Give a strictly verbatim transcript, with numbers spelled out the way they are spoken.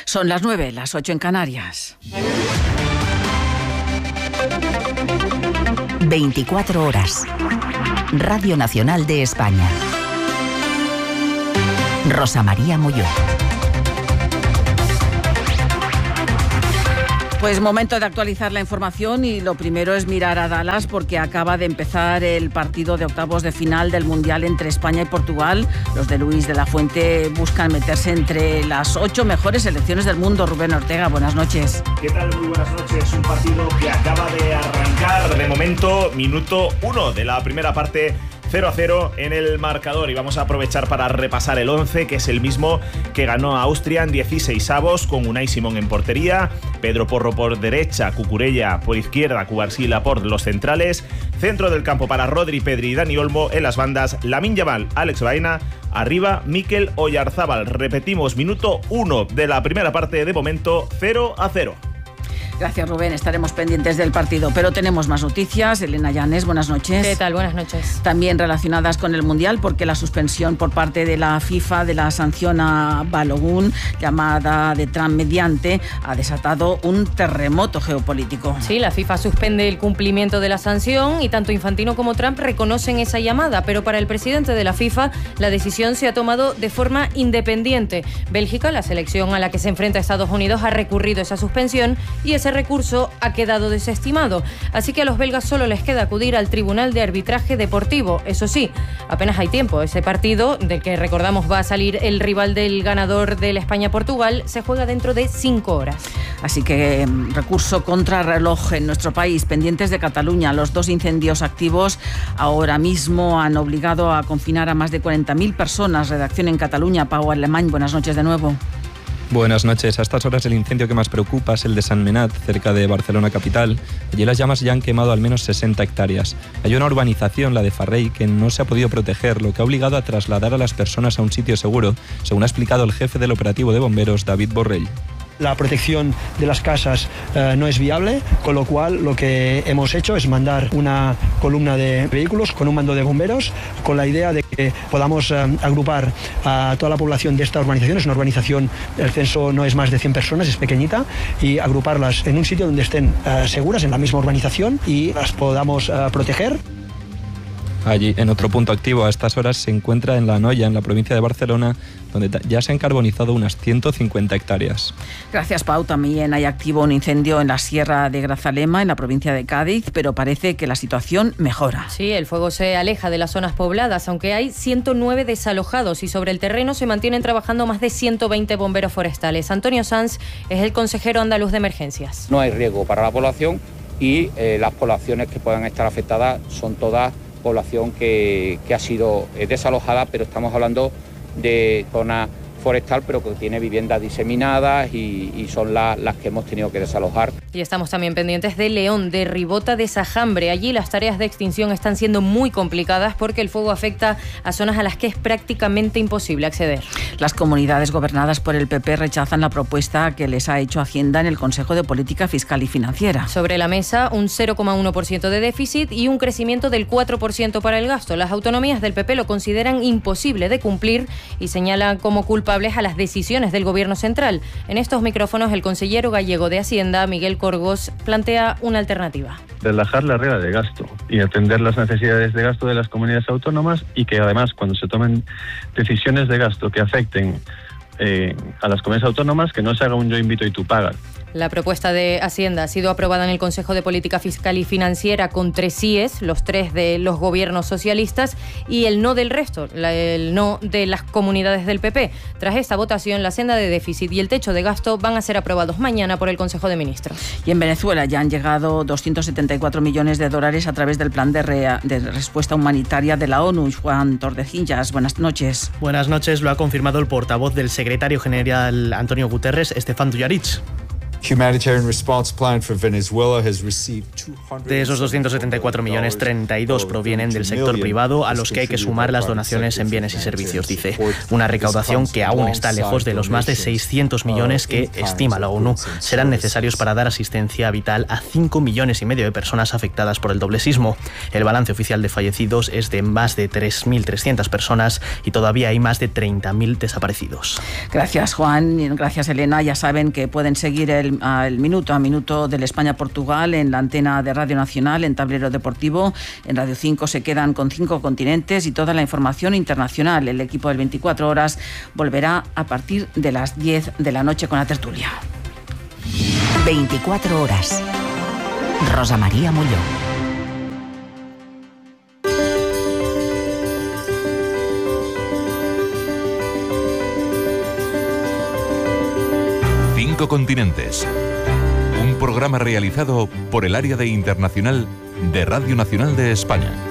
Son las nueve, las ocho en Canarias. veinticuatro horas. Radio Nacional de España. Rosa María Molló. Pues momento de actualizar la información y lo primero es mirar a Dallas porque acaba de empezar el partido de octavos de final del Mundial entre España y Portugal. Los de Luis de la Fuente buscan meterse entre las ocho mejores selecciones del mundo. Rubén Ortega, buenas noches. ¿Qué tal? Muy buenas noches. Un partido que acaba de arrancar. De momento, minuto uno de la primera parte. cero a cero en el marcador y vamos a aprovechar para repasar el once, que es el mismo que ganó a Austria en dieciseisavos, con Unai Simón en portería, Pedro Porro por derecha, Cucurella por izquierda, Cubarsí y Laporte los centrales, centro del campo para Rodri, Pedri y Dani Olmo, en las bandas Lamine Yamal, Alex Baena, arriba Mikel Oyarzábal. Repetimos, minuto uno de la primera parte, de momento cero a cero. Gracias, Rubén. Estaremos pendientes del partido, pero tenemos más noticias. Elena Llanes, buenas noches. ¿Qué tal? Buenas noches. También relacionadas con el Mundial, porque la suspensión por parte de la FIFA de la sanción a Balogun, llamada de Trump mediante, ha desatado un terremoto geopolítico. Sí, la FIFA suspende el cumplimiento de la sanción y tanto Infantino como Trump reconocen esa llamada, pero para el presidente de la FIFA la decisión se ha tomado de forma independiente. Bélgica, la selección a la que se enfrenta Estados Unidos, ha recurrido esa suspensión y ese recurso ha quedado desestimado. Así que a los belgas solo les queda acudir al Tribunal de Arbitraje Deportivo. Eso sí, apenas hay tiempo. Ese partido, del que recordamos va a salir el rival del ganador del España-Portugal, se juega dentro de cinco horas. Así que recurso contra reloj en nuestro país. Pendientes de Cataluña, los dos incendios activos ahora mismo han obligado a confinar a más de cuarenta mil personas. Redacción en Cataluña, Pau Alemany, buenas noches de nuevo. Buenas noches. A estas horas el incendio que más preocupa es el de San Menat, cerca de Barcelona capital. Allí las llamas ya han quemado al menos sesenta hectáreas. Hay una urbanización, la de Farrey, que no se ha podido proteger, lo que ha obligado a trasladar a las personas a un sitio seguro, según ha explicado el jefe del operativo de bomberos, David Borrell. La protección de las casas eh, no es viable, con lo cual lo que hemos hecho es mandar una columna de vehículos con un mando de bomberos, con la idea de que podamos eh, agrupar a toda la población de esta urbanización. Es una urbanización, el censo no es más de cien personas, es pequeñita, y agruparlas en un sitio donde estén eh, seguras, en la misma urbanización, y las podamos eh, proteger. Allí, en otro punto activo a estas horas, se encuentra en La Noya, en la provincia de Barcelona, donde ya se han carbonizado unas ciento cincuenta hectáreas. Gracias, Pau. También hay activo un incendio en la Sierra de Grazalema, en la provincia de Cádiz, pero parece que la situación mejora. Sí, el fuego se aleja de las zonas pobladas, aunque hay ciento nueve desalojados y sobre el terreno se mantienen trabajando más de ciento veinte bomberos forestales. Antonio Sanz es el consejero andaluz de emergencias. No hay riesgo para la población y eh, las poblaciones que puedan estar afectadas son todas población que, que ha sido desalojada, pero estamos hablando de zona forestal, pero que tiene viviendas diseminadas y, y son la, las que hemos tenido que desalojar. Y estamos también pendientes de León, de Ribota de Sajambre. Allí las tareas de extinción están siendo muy complicadas porque el fuego afecta a zonas a las que es prácticamente imposible acceder. Las comunidades gobernadas por el P P rechazan la propuesta que les ha hecho Hacienda en el Consejo de Política Fiscal y Financiera. Sobre la mesa, un cero coma uno por ciento de déficit y un crecimiento del cuatro por ciento para el gasto. Las autonomías del P P lo consideran imposible de cumplir y señalan como culpables a las decisiones del Gobierno central. En estos micrófonos, el consejero gallego de Hacienda, Miguel Corgos, plantea una alternativa. Relajar la regla de gasto y atender las necesidades de gasto de las comunidades autónomas, y que además, cuando se tomen decisiones de gasto que afecten eh, a las comunidades autónomas, que no se haga un yo invito y tú pagas. La propuesta de Hacienda ha sido aprobada en el Consejo de Política Fiscal y Financiera con tres síes, los tres de los gobiernos socialistas, y el no del resto, la, el no de las comunidades del P P. Tras esta votación, la senda de déficit y el techo de gasto van a ser aprobados mañana por el Consejo de Ministros. Y en Venezuela ya han llegado doscientos setenta y cuatro millones de dólares a través del plan de, rea, de respuesta humanitaria de la ONU. Juan Tordesillas, buenas noches. Buenas noches, lo ha confirmado el portavoz del secretario general Antonio Guterres, Stefan Dujarric. De esos doscientos setenta y cuatro millones, treinta y dos provienen del sector privado, a los que hay que sumar las donaciones en bienes y servicios, dice. Una recaudación que aún está lejos de los más de seiscientos millones que estima la ONU serán necesarios para dar asistencia vital a cinco millones y medio de personas afectadas por el doble sismo. El balance oficial de fallecidos es de más de tres mil trescientas personas y todavía hay más de treinta mil desaparecidos. Gracias, Juan. Gracias, Elena. Ya saben que pueden seguir el, el minuto a minuto del España-Portugal en la antena de Radio Nacional, en Tablero Deportivo. En Radio cinco se quedan con cinco continentes y toda la información internacional. El equipo del veinticuatro horas volverá a partir de las diez de la noche con la tertulia. veinticuatro horas. Rosa María Molló. Cinco continentes. Un programa realizado por el área de internacional de Radio Nacional de España.